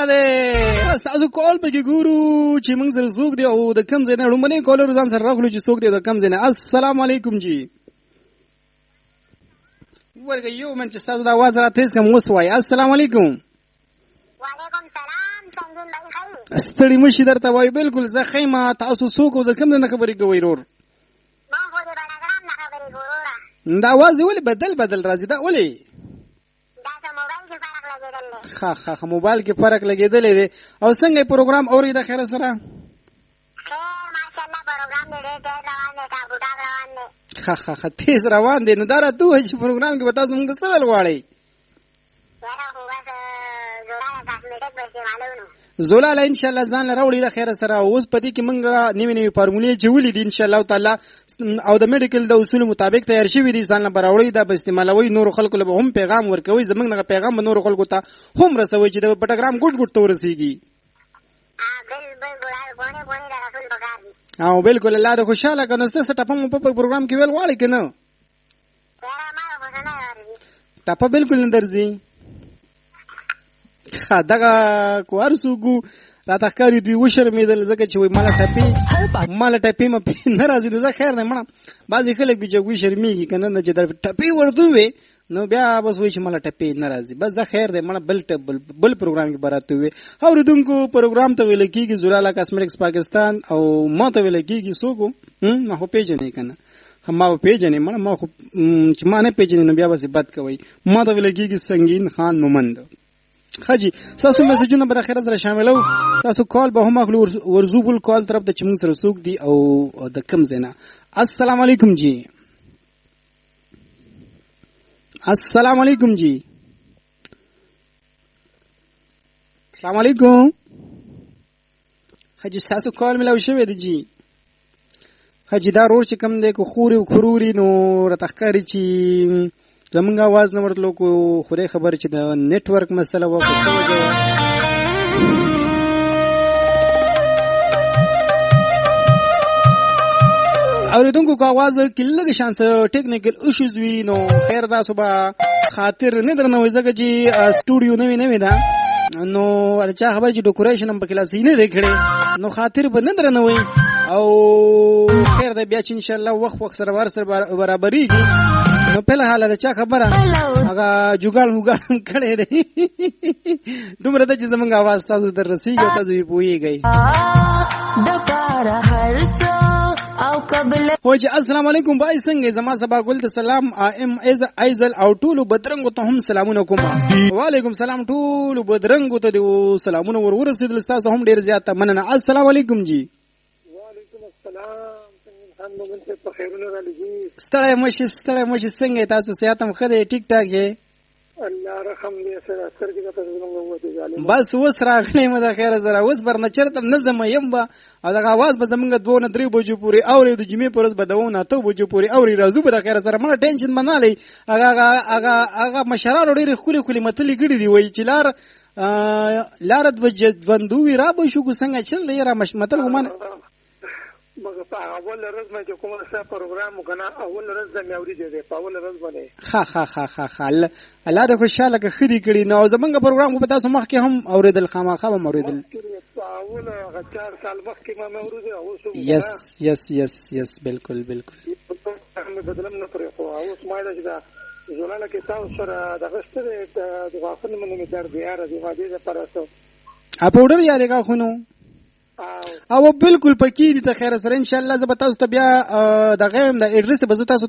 څنګه دی تاسو کال به ګورو چې موږ سره څوک دی او د کم ځای نه لومړنی کالر ځان سره راغلو چې څوک دی د کم ځای نه. السلام علیکم جی. ورګه یو من چې تاسو د आवाज را تیز کوم وسوای. السلام علیکم. وعلیکم سلام. څنګه دی؟ ستړي مشي درته وای. بالکل زه خیمه تاسو څوک د کم ځای نه خبرې کوي رور. ما خو دې بنګرام نه خبرې ګورم. دا आवाज دی ولې بدل راځي دا ولې؟ خا موبایل کې فرق لګیدلې دی. او څنګه پروګرام اوري د خیر سره؟ ماشاءالله پروګرام دې ډېر روان دی. تاسو دا روان دی. خا تیز روان دی. نو دا راته وایي چې پروګرام کې به تاسو موږ څه ول غواړئ؟ زولاله ان شاء الله ځان راوړي د خیر سره. اوس پدې کې موږ نوې فارمولې جوړې دي ان شاء الله تعالی او د میډیکل د اصول مطابق تیار شوی دي. ځان راوړي دا به استعمالوي. نور خلکو له هم پیغام ورکوي. زمونږ نه پیغام به نور خلکو ته هم رسوي چې د پټګرام ګډ ته ورسیږي. او بالکل الله د خوشاله کنه څه ټپه مو په پروګرام کې ویل غواړي کنه ټپه بالکل نه درځي. دغه کوار سوګو راته ښکاري دوی وشرمېدل ځکه چې وایي ماله ټپې مپې نه راځي. نو زه خیر نه مړه بعضې خلک وي چې هغوی شرمېږي که نه چې ټپې ورته ووې نو بیا بس وایي چې ماله ټپې نه راځي. بس زه خیر دی مړه بل پروګرام کې به راته ووې. اورېدونکو پروګرام ته ویله کېږي زلاله کاسمیټکس پاکستان او ما ته ویله کېږي څوک و ما خو پېژنې که نه ما به پېژنې مړه ما خو چې ما نه پېژنې نو بیا بس بد کوئ. ما ته ویله کېږي سنګین خان مومند. خاجي تاسو میسجونه بر اخر سره شاملو. تاسو کال به هم اخلو ورزوبل کال طرف ته چې موږ سره څوک دي او د کم زینا. السلام علیکم جی. السلام علیکم جی. السلام علیکم. خاجي تاسو کال ملو شوی دی جی. خاجي دا رور چې کم دی کو خوري او خروري نو راتخکاری چې زمونږ आवाज نه ورتلو کو خوري خبر چې د نتورک مسله و په څه وجه اوریدونکو کو आवाज کې لږ شانس ټیکنیکل ایشوز وی نو خیر دا صبح خاطر نه درنه وځي چې سټوډیو نه دا نو ارچا خبر چې ډیکوریشن هم په کلاس نه دی کړي نو خاطر به نه درنه وي او خیر دا بیا چې ان شاء الله وخت سره برابرېږي. نو په حاله دا چا خبره هغه جوګال موګال کړي دی دومره ته چې زمونږ आवाज تاسو در رسیږي تاسو یې پوهیږئ. د پاره هر څه او قبل هو چې السلام علیکم بای څنګه زما سبا ګل د سلام ام از ایزل او ټولو بدرنګو ته هم سلامونه کوم. وعلیکم سلام ټولو بدرنګو ته دی سلامونه ورسېدل تاسو هم ډیر زیات مننه. السلام علیکم جی. وعلیکم السلام. ستړی مشي څنګه تاسو صحت هم ښه دی ټیک ټاک یې؟ الله رحم دې سره سترګې ته بس اوس راغلی مو د خیره سره اوس برنه چېرته نه ځم یم به او دغه اواز به زمونږ 2 نه 3 بجو پورې اورې د جمعې پر ورځ به 2 نه 8 بجو پورې اورې راځو به د خیره سره مړه ټینشن به نه لئ. هغه مشرانو ډېرې ښکلې متلې کړي دي وایي چې لاره ژوندو وي را به شو څنګه چل دی را متل ګمان مګر په اول ورځ باندې کومه څه پروګرام وکنه اول ورځ زمي اورېدې ده په اول ورځ باندې ها الله د خوشاله کې خري کړي نو زمونږ پروګرام په تاسو مخ کې هم اوریدل خامخا هم اوریدل اول 4 سال مخکې ما اوریدل او یس بالکل هم بدلم نه پرې خو اوس ما دا زولاله کې تاسو سره د غشتره د غاښونو باندې درد یاره دی ما دې لپاره څه اپوډر یاره کا خونو او بالکل پکې دي ته خیر سره ان شاء الله زه به تاسو ته بیا د غیم د اډرس به تاسو